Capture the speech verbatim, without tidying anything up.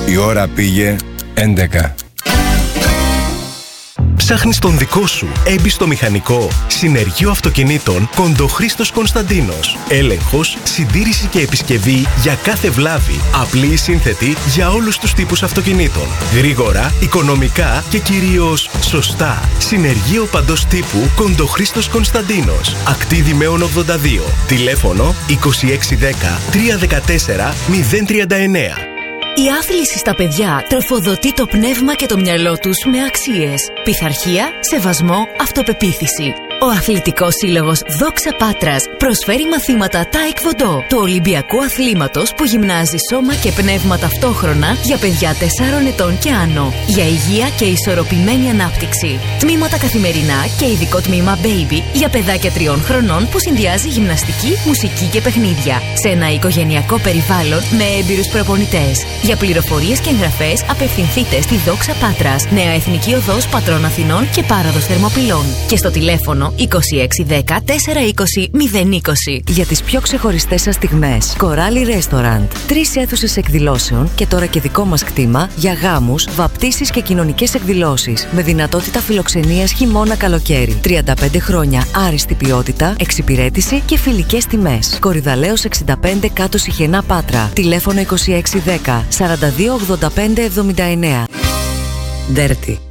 Η ώρα πήγε έντεκα. Ψάχνεις τον δικό σου έμπιστο μηχανικό? Συνεργείο Αυτοκινήτων Κοντοχρήστος Κωνσταντίνος. Έλεγχος, συντήρηση και επισκευή για κάθε βλάβη. Απλή ή σύνθετη για όλους τους τύπους αυτοκινήτων. Γρήγορα, οικονομικά και κυρίως σωστά. Συνεργείο παντός τύπου Κοντοχρήστος Κωνσταντίνος. Ακτή Δημαίων ογδόντα δύο. Τηλέφωνο είκοσι έξι δέκα τριακόσια δεκατέσσερα μηδέν τριάντα εννέα. Η άθληση στα παιδιά τροφοδοτεί το πνεύμα και το μυαλό τους με αξίες, πειθαρχία, σεβασμό, αυτοπεποίθηση. Ο Αθλητικός Σύλλογος Δόξα Πάτρας προσφέρει μαθήματα Taekwondo, του Ολυμπιακού αθλήματος που γυμνάζει σώμα και πνεύμα ταυτόχρονα για παιδιά τεσσάρων ετών και άνω, για υγεία και ισορροπημένη ανάπτυξη. Τμήματα καθημερινά και ειδικό τμήμα Baby για παιδάκια τριών χρονών που συνδυάζει γυμναστική, μουσική και παιχνίδια, σε ένα οικογενειακό περιβάλλον με έμπειρους προπονητές. Για πληροφορίες και εγγραφές απευθυνθείτε στη Δόξα Πάτρας, Νέα Εθνική Οδός Πατρών Αθηνών και Πάραδος Θερμοπυλών και στο τηλέφωνο είκοσι έξι δέκα τετρακόσια είκοσι μηδέν είκοσι. Για τις πιο ξεχωριστές σας στιγμές, Coralie Restaurant. Τρεις αίθουσες εκδηλώσεων και τώρα και δικό μας κτήμα για γάμους, βαπτίσεις και κοινωνικές εκδηλώσεις. Με δυνατότητα φιλοξενίας χειμώνα-καλοκαίρι. τριάντα πέντε χρόνια άριστη ποιότητα, εξυπηρέτηση και φιλικές τιμές. Κορυδαλέως εξήντα πέντε κάτω Σιχενά Πάτρα. Τηλέφωνο είκοσι έξι δέκα σαράντα δύο ογδόντα πέντε εβδομήντα εννέα. Dirty.